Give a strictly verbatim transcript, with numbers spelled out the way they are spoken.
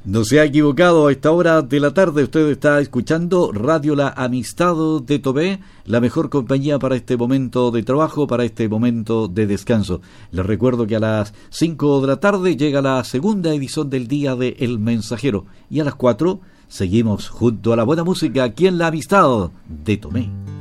No se ha equivocado, a esta hora de la tarde usted está escuchando Radio La Amistad de Tomé, la mejor compañía para este momento de trabajo, para este momento de descanso. Les recuerdo que a las cinco de la tarde llega la segunda edición del Día de El Mensajero y a las cuatro seguimos junto a la buena música aquí en La Amistad de Tomé.